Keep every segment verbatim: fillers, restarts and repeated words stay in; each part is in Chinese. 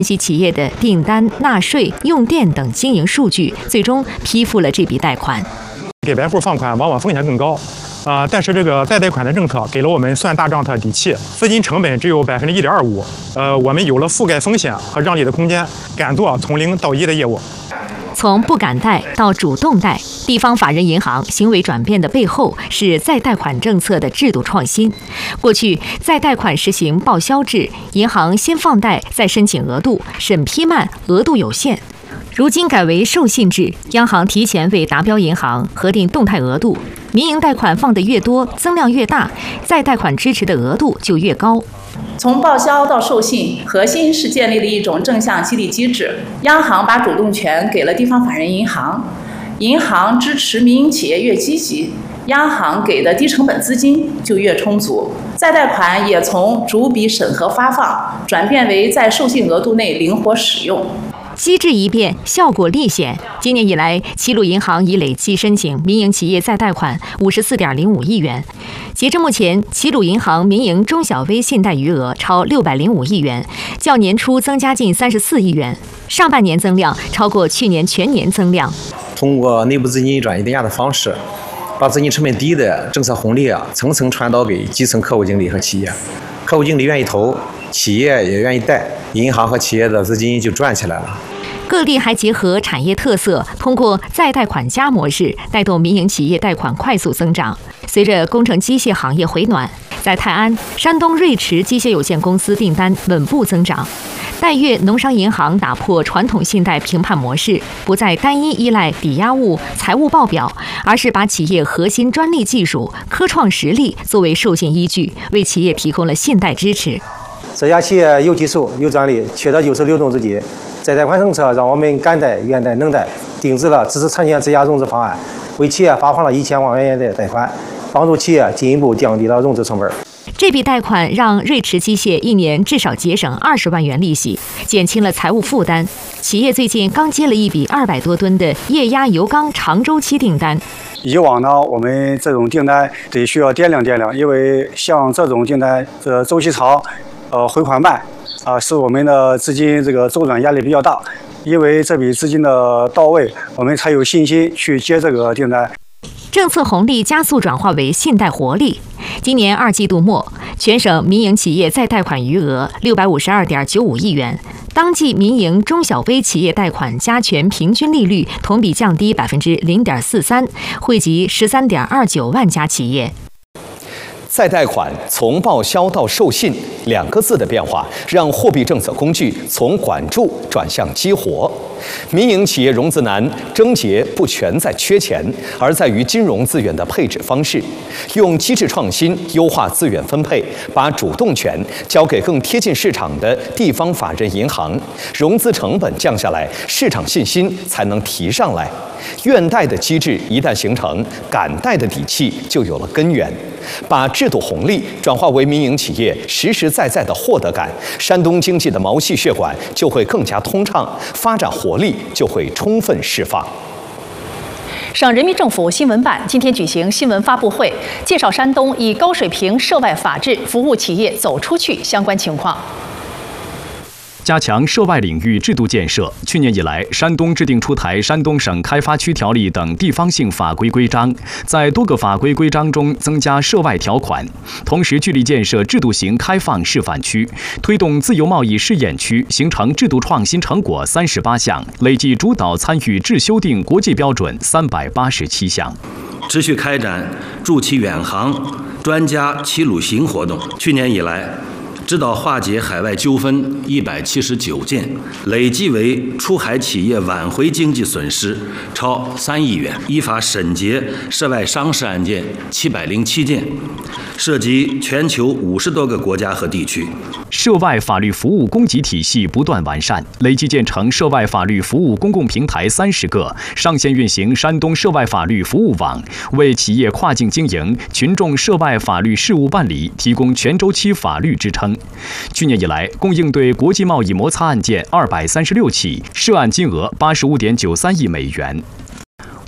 分析企业的订单、纳税、用电等经营数据，最终批复了这笔贷款。 给白户放款往往风险更高，啊、呃，但是这个再贷款的政策给了我们算大账的底气，资金成本只有百分之一点二五，呃，我们有了覆盖风险和让利的空间，敢做从零到一的业务。 从不敢贷到主动贷，地方法人银行行为转变的背后是再贷款政策的制度创新。过去再贷款实行报销制，银行先放贷再申请额度，审批慢，额度有限。如今改为授信制，央行提前为达标银行核定动态额度，民营贷款放得越多，增量越大，再贷款支持的额度就越高。 从报销到授信，核心是建立了一种正向激励机制。央行把主动权给了地方法人银行，银行支持民营企业越积极，央行给的低成本资金就越充足。再贷款也从逐笔审核发放转变为在授信额度内灵活使用。 机制一变，效果立显。今年以来，齐鲁银行已累计申请民营企业再贷款五十四点零五亿元。截至目前，齐鲁银行民营中小微信贷余额超六百零五亿元，较年初增加近三十四亿元，上半年增量超过去年全年增量。 通过内部资金转移定价的方式，把资金成本低的政策红利啊，层层传导给基层客户经理和企业。客户经理愿意投，企业也愿意贷，银行和企业的资金就赚起来了。 各地还结合产业特色，通过再贷款加模式带动民营企业贷款快速增长。随着工程机械行业回暖，在泰安、山东瑞驰机械有限公司订单稳步增长。贷越农商银行打破传统信贷评判模式，不再单一依赖抵押物、财务报表，而是把企业核心专利技术、科创实力作为授信依据，为企业提供了信贷支持。 这家企业有技术、有专利，缺的就是流动资金。再贷款政策让我们敢贷、愿贷、能贷，定制了支持产险质押融资方案，为企业发放了一千万元的贷款，帮助企业进一步降低了融资成本。 这笔贷款让瑞驰机械一年至少节省二十万元利息，减轻了财务负担。企业最近刚接了一笔二百多吨的液压油缸长周期订单。 以往呢，我们这种订单得需要掂量掂量，因为像这种订单，这周期长，呃，回款慢。啊，使我们的资金这个周转压力比较大，因为这笔资金的到位，我们才有信心去接这个订单。 政策红利加速转化为信贷活力。今年二季度末，全省民营企业再贷款余额六百五十二点九五亿元，当季民营中小微企业贷款加权平均利率同比降低百分之零点四三，惠及十三点二九万家企业。 再贷款从报销到授信两个字的变化，让货币政策工具从管住转向激活。民营企业融资难，症结不全在缺钱，而在于金融资源的配置方式。用机制创新优化资源分配，把主动权交给更贴近市场的地方法人银行，融资成本降下来，市场信心才能提上来。愿贷的机制一旦形成，敢贷的底气就有了根源。把制度红利转化为民营企业实实在在的获得感，山东经济的毛细血管就会更加通畅，发展活力就会充分释放。 省人民政府新闻办今天举行新闻发布会，介绍山东以高水平涉外法治服务企业走出去相关情况。 加强涉外领域制度建设。去年以来，山东制定出台《山东省开发区条例》等地方性法规规章，在多个法规规章中增加涉外条款，同时聚力建设制度型开放示范区，推动自由贸易试验区，形成制度创新成果三十八项，累计主导参与制修订国际标准三百八十七项。 持续开展驻企远航专家齐鲁行活动，去年以来，指导化解海外纠纷一百七十九件，累计为出海企业挽回经济损失超三亿元，依法审结涉外商事案件七百零七件，涉及全球五十多个国家和地区。 涉外法律服务供给体系不断完善，累计建成涉外法律服务公共平台三十个，上线运行山东涉外法律服务网，为企业跨境经营、群众涉外法律事务办理提供全周期法律支撑。去年以来，共应对国际贸易摩擦案件二百三十六起，涉案金额八十五点九三亿美元。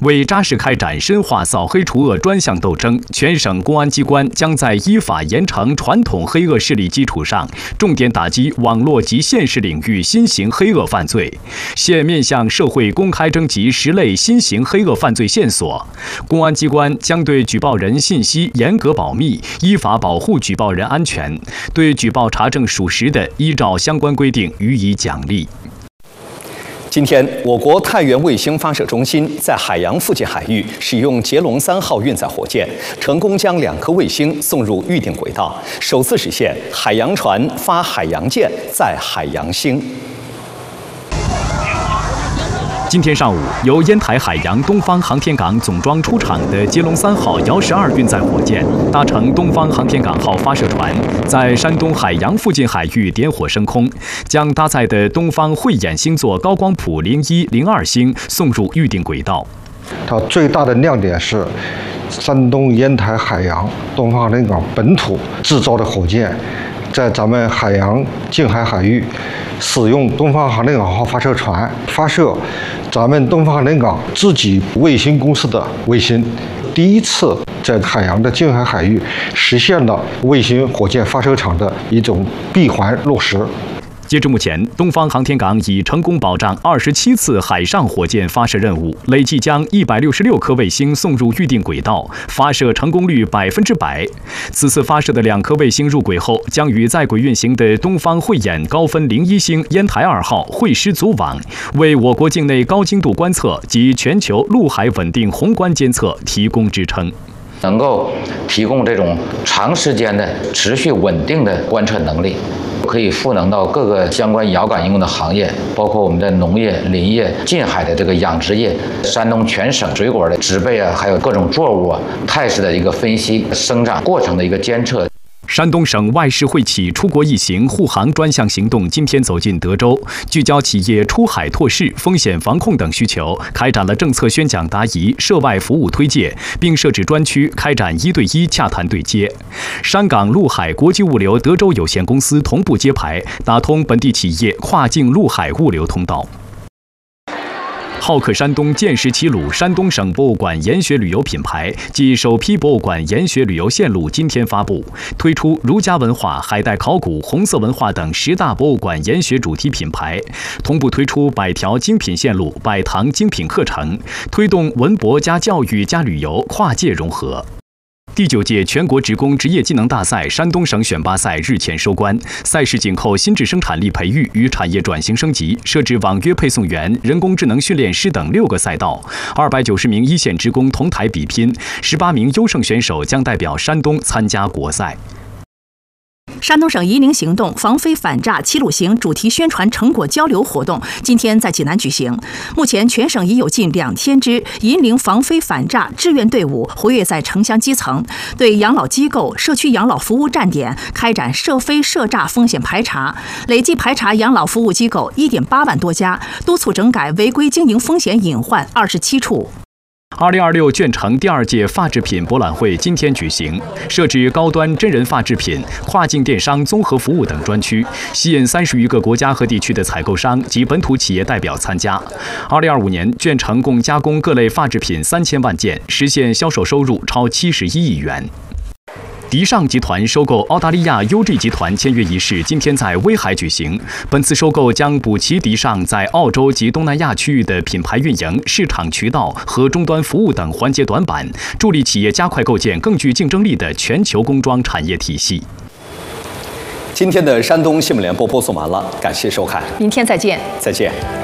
为扎实开展深化扫黑除恶专项斗争，全省公安机关将在依法严惩传统黑恶势力基础上，重点打击网络及现实领域新型黑恶犯罪。现面向社会公开征集十类新型黑恶犯罪线索，公安机关将对举报人信息严格保密，依法保护举报人安全，对举报查证属实的，依照相关规定予以奖励。 今天，我国太原卫星发射中心在海洋附近海域使用捷龙三号运载火箭，成功将两颗卫星送入预定轨道，首次实现海洋船发海洋箭载海洋星。 今天上午，由烟台海洋东方航天港总装出厂的捷龙三号遥十二运载火箭，搭乘东方航天港号发射船，在山东海洋附近海域点火升空，将搭载的东方慧眼星座高光谱零一、零二星送入预定轨道。 它最大的亮点是，山东烟台海洋东方航天港本土制造的火箭，在咱们海洋近海海域使用东方航天港号发射船发射咱们东方航天港自己卫星公司的卫星，第一次在海洋的近海海域实现了卫星火箭发射场的一种闭环落实。 截至目前，东方航天港已成功保障二十七次海上火箭发射任务，累计将一百六十六颗卫星送入预定轨道，发射成功率百分之百。此次发射的两颗卫星入轨后，将与在轨运行的东方慧眼高分零一星烟台二号会师组网，为我国境内高精度观测及全球陆海稳定宏观监测提供支撑。 能够提供这种长时间的持续稳定的观测能力，可以赋能到各个相关遥感应用的行业，包括我们的农业、林业、近海的这个养殖业，山东全省水果的植被啊，还有各种作物啊态势的一个分析，生长过程的一个监测。 山东省外事会企出国一行护航专项行动今天走进德州，聚焦企业出海拓市、风险防控等需求，开展了政策宣讲答疑、涉外服务推介，并设置专区开展一对一洽谈对接。山港陆海国际物流德州有限公司同步揭牌，打通本地企业跨境陆海物流通道。好客山东建石齐鲁山东省博物馆研学旅游品牌暨首批博物馆研学旅游线路今天发布，推出儒家文化、海带考古、红色文化等十大博物馆研学主题品牌，同步推出百条精品线路、百堂精品课程，推动文博加教育加旅游跨界融合。第九届全国职工职业技能大赛山东省选拔赛日前收官，赛事紧扣新质生产力培育与产业转型升级，设置网约配送员、人工智能训练师等六个赛道，二百九十名一线职工同台比拼，十八名优胜选手将代表山东参加国赛。 山东省夷陵行动防非反诈齐鲁行主题宣传成果交流活动今天在济南举行。目前，全省已有近两千支银陵防非反诈志愿队伍活跃在城乡基层，对养老机构、社区养老服务站点开展涉非涉诈风险排查，累计排查养老服务机构一点八万多家，督促整改违规经营风险隐患二十七处。 二零二六卷城第二届发制品博览会今天举行，设置高端真人发制品、跨境电商综合服务等专区，吸引三十余个国家和地区的采购商及本土企业代表参加。二零二五年，卷城共加工各类发制品三千万件，实现销售收入超七十一亿元。迪尚集团收购澳大利亚 U G 集团签约仪式今天在威海举行。本次收购将补齐迪尚在澳洲及东南亚区域的品牌运营、市场渠道和终端服务等环节短板，助力企业加快构建更具竞争力的全球工装产业体系。 今天的山东新闻联播播送完了，感谢收看， 明天再见。 再见。